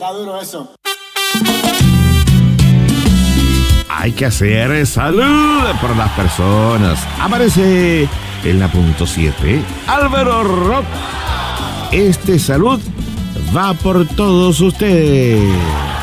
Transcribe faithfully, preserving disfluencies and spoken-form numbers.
está duro eso. Hay que hacer salud por las personas. Aparece en la punto siete Álvaro Rock. Este salud va por todos ustedes.